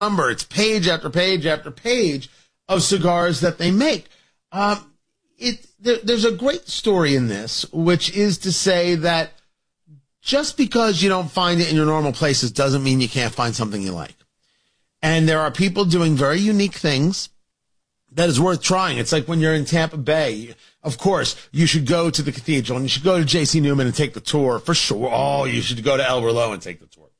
number. It's page after page after page of cigars that they make. There's a great story in this, which is to say that just because you don't find it in your normal places doesn't mean you can't find something you like. And there are people doing very unique things that is worth trying. It's like when you're in Tampa Bay. Of course, you should go to the cathedral and you should go to J.C. Newman and take the tour for sure. Oh, you should go to El Reloj and take the tour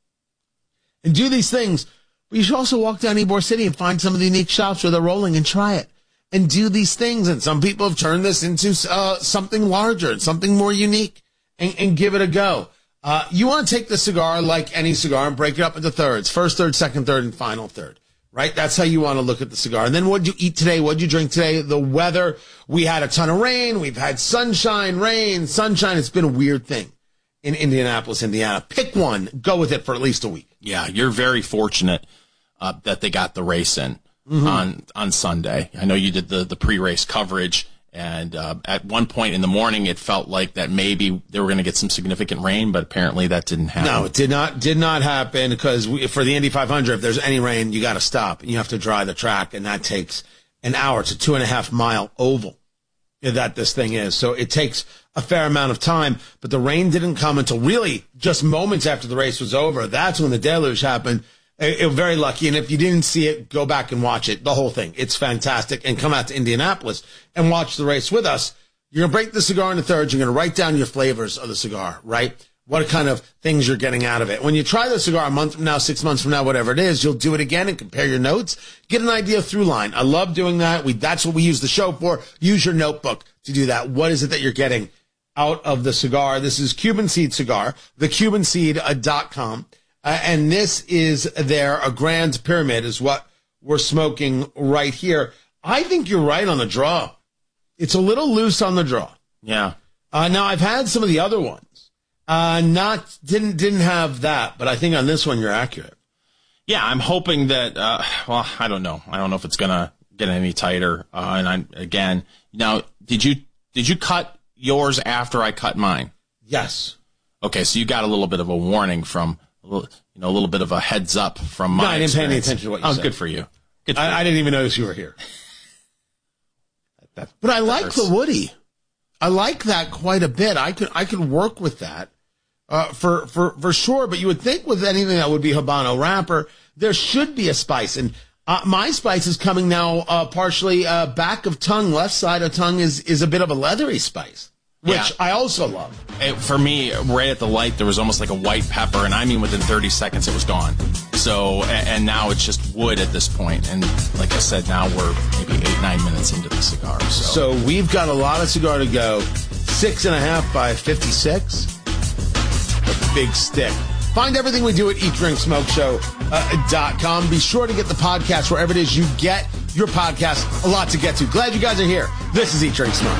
and do these things. But you should also walk down Ybor City and find some of the unique shops where they're rolling and try it and do these things. And some people have turned this into something larger, something more unique, and give it a go. You want to take the cigar like any cigar and break it up into thirds. First third, second third, and final third. Right? That's how you want to look at the cigar. And then what'd you eat today? What'd you drink today? The weather. We had a ton of rain. We've had sunshine, rain, sunshine. It's been a weird thing in Indianapolis, Indiana. Pick one. Go with it for at least a week. Yeah, you're very fortunate that they got the race in on Sunday. I know you did the pre-race coverage. And at one point in the morning, it felt like that maybe they were going to get some significant rain, but apparently that didn't happen. No, it did not happen because for the Indy 500, if there's any rain, you got to stop and you have to dry the track, and that takes an hour. It's a 2.5 mile oval that this thing is. So it takes a fair amount of time, but the rain didn't come until really just moments after the race was over. That's when the deluge happened. It was very lucky, and if you didn't see it, go back and watch it, the whole thing. It's fantastic, and come out to Indianapolis and watch the race with us. You're going to break the cigar into thirds. You're going to write down your flavors of the cigar, right? What kind of things you're getting out of it. When you try the cigar a month from now, 6 months from now, whatever it is, you'll do it again and compare your notes. Get an idea through line. I love doing that. That's what we use the show for. Use your notebook to do that. What is it that you're getting out of the cigar? This is Cuban Seed Cigar, thecubanseed.com. And this is a Grand Pyramid is what we're smoking right here. I think you're right on the draw. It's a little loose on the draw. Yeah. Now I've had some of the other ones. Didn't have that, but I think on this one you're accurate. Yeah, I'm hoping that, I don't know. I don't know if it's going to get any tighter. Now, did you cut yours after I cut mine? Yes. Okay, so you got a little bit of a warning from, a little bit of a heads up from my I didn't pay any experience. attention to what you said. Good for you. I didn't even notice you were here. But I like the woody. I like that quite a bit. I could work with that for sure. But you would think with anything that would be Habano wrapper, there should be a spice. And my spice is coming now partially back of tongue, left side of tongue is a bit of a leathery spice, which I also love. For me, right at the light, there was almost like a white pepper, and I mean within 30 seconds it was gone. So, and now it's just wood at this point. And like I said, now we're maybe 8-9 minutes into the cigar. So we've got a lot of cigar to go. 6.5 by 56. A big stick. Find everything we do at EatDrinkSmokeShow.com. Be sure to get the podcast wherever it is you get your podcast. A lot to get to. Glad you guys are here. This is Eat, Drink, Smoke.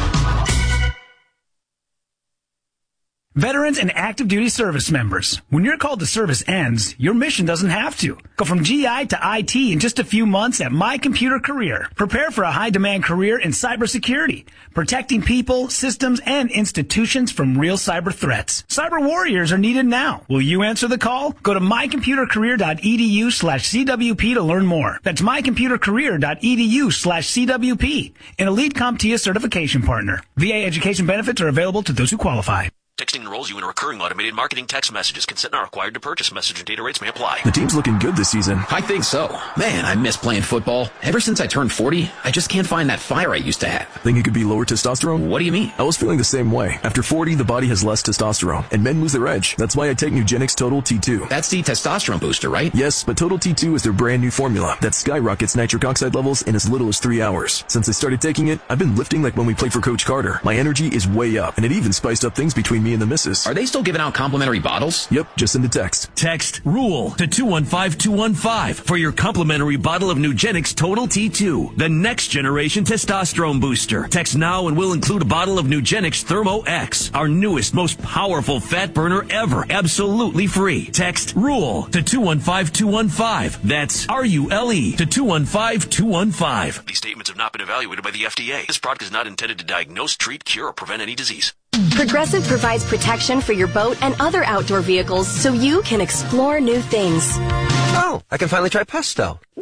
Veterans and active duty service members, when your call to service ends, your mission doesn't have to. Go from GI to IT in just a few months at My Computer Career. Prepare for a high-demand career in cybersecurity, protecting people, systems, and institutions from real cyber threats. Cyber warriors are needed now. Will you answer the call? Go to mycomputercareer.edu/CWP to learn more. That's mycomputercareer.edu/CWP, an elite CompTIA certification partner. VA education benefits are available to those who qualify. Texting enrolls you in recurring automated marketing text messages. Consent not required to purchase. Message and data rates may apply. The team's looking good this season. I think so. Man, I miss playing football. Ever since I turned 40, I just can't find that fire I used to have. Think it could be lower testosterone? What do you mean? I was feeling the same way. After 40, the body has less testosterone, and men lose their edge. That's why I take Nugenix Total T2. That's the testosterone booster, right? Yes, but Total T2 is their brand new formula that skyrockets nitric oxide levels in as little as 3 hours. Since I started taking it, I've been lifting like when we played for Coach Carter. My energy is way up, and it even spiced up things between me and the missus. Are they still giving out complimentary bottles? Yep, just send a text. Text RULE to 215-215 for your complimentary bottle of Nugenix Total T2, the next generation testosterone booster. Text now and we'll include a bottle of Nugenix Thermo X, our newest, most powerful fat burner ever, absolutely free. Text RULE to 215-215. That's RULE to 215-215. These statements have not been evaluated by the FDA. This product is not intended to diagnose, treat, cure, or prevent any disease. Progressive provides protection for your boat and other outdoor vehicles so you can explore new things. Oh, I can finally try pesto.